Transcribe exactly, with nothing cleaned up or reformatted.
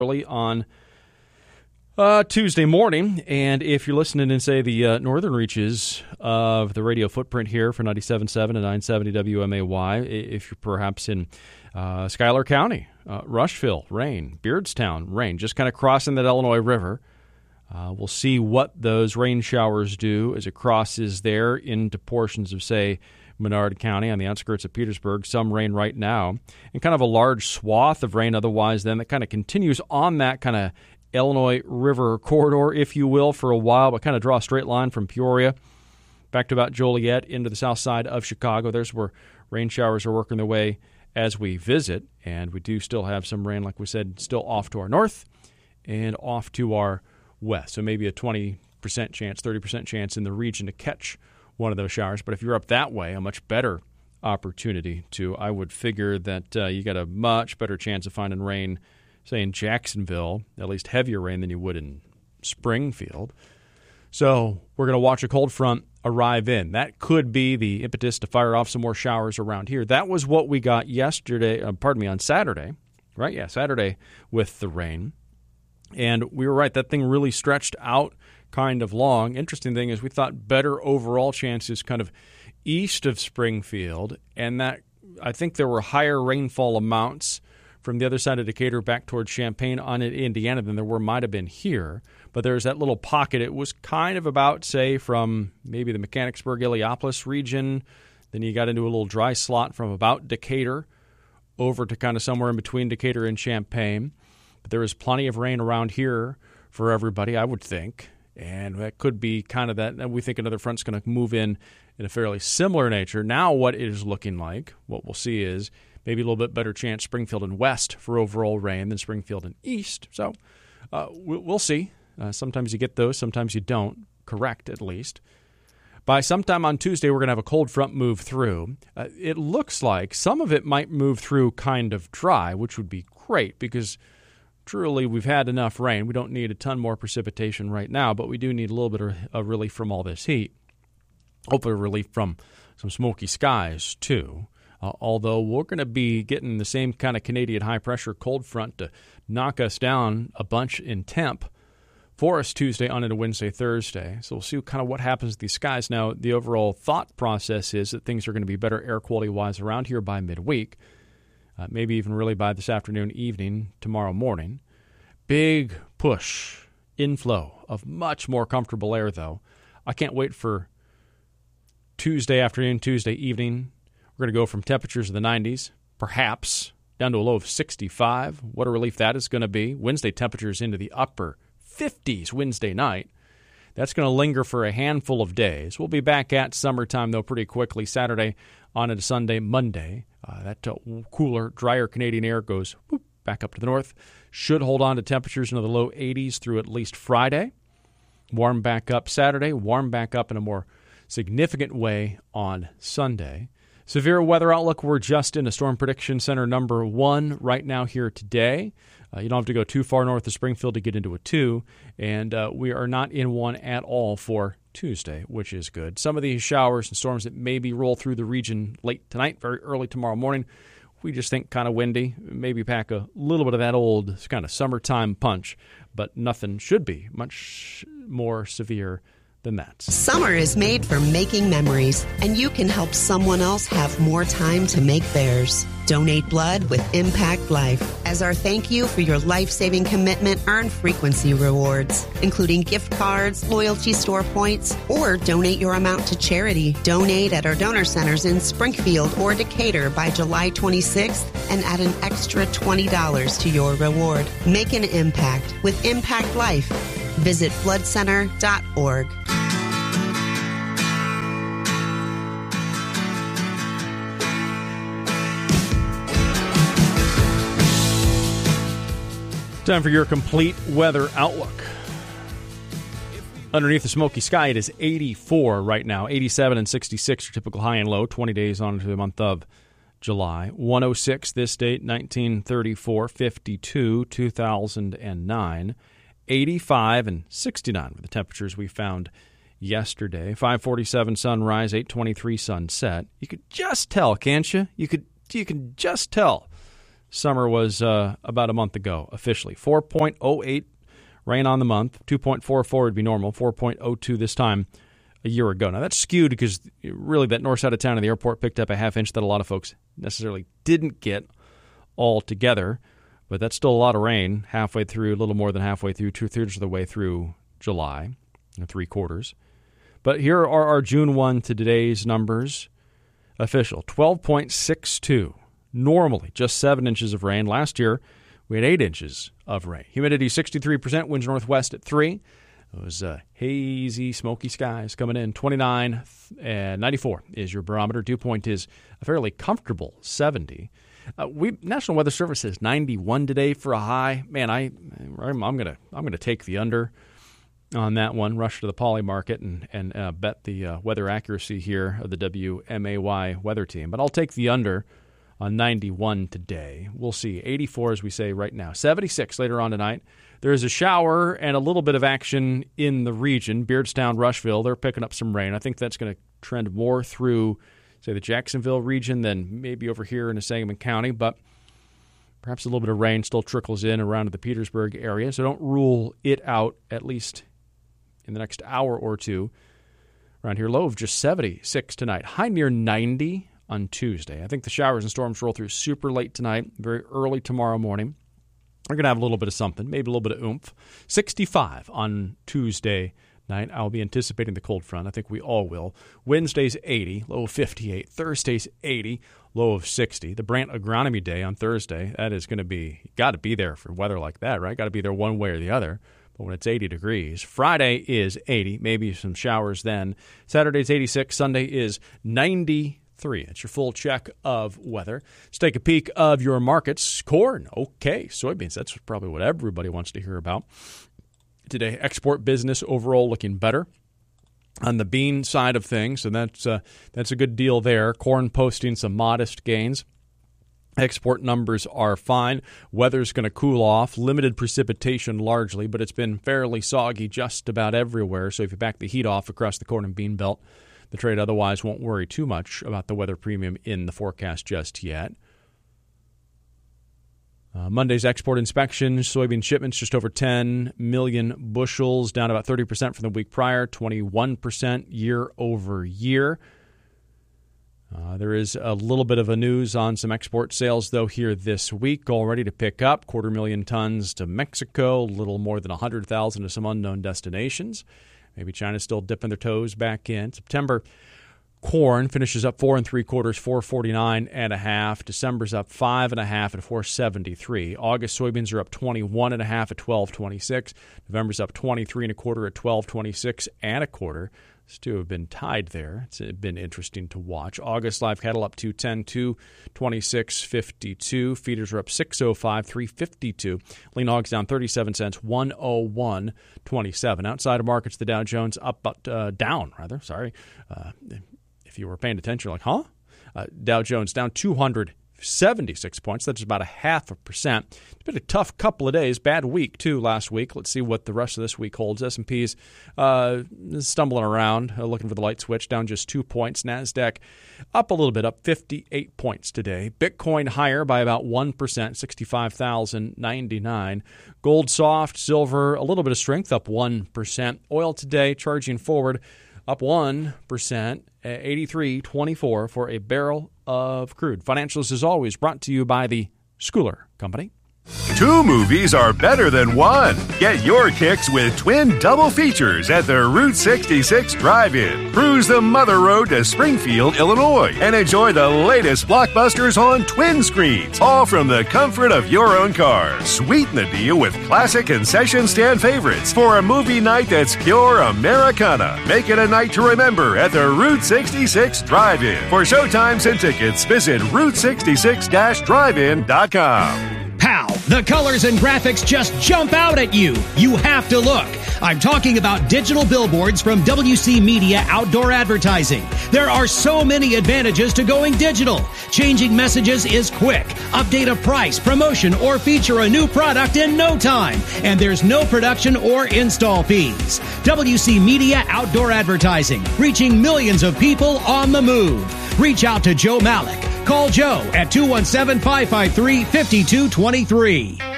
early on uh, Tuesday morning. And if you're listening in, say, the uh, northern reaches of the radio footprint here for ninety-seven point seven and nine seventy W M A Y, if you're perhaps in uh, Schuyler County, uh, Rushville, rain, Beardstown, rain, just kind of crossing that Illinois River. Uh, we'll see what those rain showers do as it crosses there into portions of, say, Menard County on the outskirts of Petersburg. Some rain right now, and kind of a large swath of rain otherwise then that kind of continues on that kind of Illinois River corridor, if you will, for a while, but kind of draw a straight line from Peoria back to about Joliet into the south side of Chicago. There's where rain showers are working their way as we visit, and we do still have some rain, like we said, still off to our north and off to our west. So maybe a twenty percent chance, thirty percent chance in the region to catch one of those showers. But if you're up that way, a much better opportunity to, I would figure that uh, you got a much better chance of finding rain, say, in Jacksonville, at least heavier rain than you would in Springfield. So we're going to watch a cold front arrive in. That could be the impetus to fire off some more showers around here. That was what we got yesterday, uh, pardon me, on Saturday, right? Yeah, Saturday with the rain. And we were right, that thing really stretched out kind of long. Interesting thing is we thought better overall chances kind of east of Springfield, and that I think there were higher rainfall amounts from the other side of Decatur back towards Champaign on in Indiana than there were might have been here. But there's that little pocket. It was kind of about, say, from maybe the Mechanicsburg-Illiopolis region. Then you got into a little dry slot from about Decatur over to kind of somewhere in between Decatur and Champaign. But there is plenty of rain around here for everybody, I would think. And that could be kind of that. And we think another front's going to move in in a fairly similar nature. Now what it is looking like, what we'll see is maybe a little bit better chance Springfield and west for overall rain than Springfield and east. So uh, we'll see. Uh, sometimes you get those, sometimes you don't. Correct, at least. By sometime on Tuesday, we're going to have a cold front move through. Uh, it looks like some of it might move through kind of dry, which would be great because truly we've had enough rain. We don't need a ton more precipitation right now, but we do need a little bit of a relief from all this heat. Hopefully a relief from some smoky skies, too. Uh, although we're going to be getting the same kind of Canadian high-pressure cold front to knock us down a bunch in temp for us Tuesday on into Wednesday, Thursday. So we'll see kind of what happens to these skies. Now, the overall thought process is that things are going to be better air quality-wise around here by midweek, uh, maybe even really by this afternoon, evening, tomorrow morning. Big push, inflow of much more comfortable air, though. I can't wait for Tuesday afternoon, Tuesday evening. We're going to go from temperatures in the nineties, perhaps, down to a low of sixty-five. What a relief that is going to be. Wednesday temperatures into the upper fifties Wednesday night. That's going to linger for a handful of days. We'll be back at summertime, though, pretty quickly. Saturday on into Sunday, Monday. Uh, that uh, cooler, drier Canadian air goes whoop, back up to the north. Should hold on to temperatures into the low eighties through at least Friday. Warm back up Saturday. Warm back up in a more significant way on Sunday. Severe weather outlook, we're just in a Storm Prediction Center number one right now here today. Uh, you don't have to go too far north of Springfield to get into a two, and uh, we are not in one at all for Tuesday, which is good. Some of these showers and storms that maybe roll through the region late tonight, very early tomorrow morning, we just think kind of windy, maybe pack a little bit of that old kind of summertime punch, but nothing should be much more severe than that. Summer is made for making memories, and you can help someone else have more time to make theirs. Donate blood with Impact Life. As our thank you for your life-saving commitment, earn frequency rewards, including gift cards, loyalty store points, or donate your amount to charity. Donate at our donor centers in Springfield or Decatur by July twenty-sixth and add an extra twenty dollars to your reward. Make an impact with Impact Life. Visit blood center dot org. Time for your complete weather outlook. Underneath the smoky sky, it is eighty-four right now. eighty-seven and sixty-six are typical high and low, twenty days on to the month of July. one oh six this date, nineteen thirty-four, fifty-two, two thousand nine. eighty-five and sixty-nine were the temperatures we found yesterday. five forty-seven sunrise, eight twenty-three sunset. You could just tell, can't you? You could. You can just tell summer was uh, about a month ago, officially. four point oh eight rain on the month. two point four four would be normal. four point oh two this time a year ago. Now, that's skewed because really that north side of town of the airport picked up a half inch that a lot of folks necessarily didn't get altogether. But that's still a lot of rain halfway through, a little more than halfway through, two-thirds of the way through July, three quarters. But here are our June first to today's numbers. Official, twelve point six two. Normally, just seven inches of rain. Last year, we had eight inches of rain. Humidity, sixty-three percent. Winds northwest at three. It was uh, hazy, smoky skies coming in. twenty-nine and ninety-four is your barometer. Dew point is a fairly comfortable seventy. Uh, we National Weather Service says ninety-one today for a high. Man, I I'm, I'm gonna I'm gonna take the under on that one. Rush to the Poly Market and and uh, bet the uh, weather accuracy here of the W M A Y weather team. But I'll take the under on ninety-one today. We'll see. eighty-four, as we say right now. seventy-six later on tonight. There is a shower and a little bit of action in the region. Beardstown, Rushville, they're picking up some rain. I think that's going to trend more through, say, the Jacksonville region than maybe over here in the Sangamon County. But perhaps a little bit of rain still trickles in around the Petersburg area. So don't rule it out, at least in the next hour or two. Around here, low of just seventy-six tonight. High near ninety on Tuesday. I think the showers and storms roll through super late tonight, very early tomorrow morning. We're going to have a little bit of something, maybe a little bit of oomph. sixty-five on Tuesday night. I'll be anticipating the cold front. I think we all will. Wednesday's eighty, low of fifty-eight. Thursday's eighty, low of sixty. The Brant Agronomy Day on Thursday, that is going to be, you got to be there for weather like that, right? Got to be there one way or the other. But when it's eighty degrees, Friday is eighty, maybe some showers then. Saturday's eighty-six, Sunday is ninety. Three. It's your full check of weather. Let's take a peek of your markets. Corn, okay. Soybeans, that's probably what everybody wants to hear about. Today, export business overall looking better on the bean side of things, and that's uh, that's a good deal there. Corn posting some modest gains. Export numbers are fine. Weather's going to cool off. Limited precipitation largely, but it's been fairly soggy just about everywhere. So if you back the heat off across the corn and bean belt, the trade otherwise won't worry too much about the weather premium in the forecast just yet. Uh, Monday's export inspection, soybean shipments just over ten million bushels, down about thirty percent from the week prior, twenty-one percent year over year. Uh, there is a little bit of a news on some export sales, though, here this week, all ready to pick up. Quarter million tons to Mexico, a little more than one hundred thousand to some unknown destinations. Maybe China's still dipping their toes back in. September corn finishes up four and three quarters, four forty-nine and a half. December's up five and a half at four seventy-three. August soybeans are up twenty-one and a half at twelve twenty-six. November's up twenty-three and a quarter at twelve twenty-six and a quarter. These two have been tied there. It's been interesting to watch. August live cattle up two ten, two twenty-six fifty-two. Feeders are up six oh five, three fifty-two. Lean hogs down thirty-seven cents, one oh one twenty-seven. Outside of markets, the Dow Jones up, uh, down, rather, sorry. Uh, if you were paying attention, you're like, huh? Uh, Dow Jones down two hundred seventy-six points. That's about a half a percent. It's been a tough couple of days. Bad week, too, last week. Let's see what the rest of this week holds. S and P's uh, stumbling around, uh, looking for the light switch, down just two points. NASDAQ up a little bit, up fifty-eight points today. Bitcoin higher by about one percent, sixty-five thousand ninety-nine. Gold soft, silver, a little bit of strength, up one percent. Oil today charging forward, up one percent, eighty-three twenty-four for a barrel of crude. Financials, as always, brought to you by the Schooler Company. Two movies are better than one. Get your kicks with twin double features at the Route sixty-six Drive-In. Cruise the Mother Road to Springfield, Illinois, and enjoy the latest blockbusters on twin screens, all from the comfort of your own car. Sweeten the deal with classic concession stand favorites for a movie night that's pure Americana. Make it a night to remember at the Route sixty-six Drive-In. For showtimes and tickets, visit route sixty-six drive in dot com. Pow! The colors and graphics just jump out at you. You have to look. I'm talking about digital billboards from W C Media Outdoor Advertising. There are so many advantages to going digital. Changing messages is quick. Update a price, promotion, or feature a new product in no time. And there's no production or install fees. W C Media Outdoor Advertising, reaching millions of people on the move. Reach out to Joe Malik, Call Joe at two one seven, five five three, five two two three.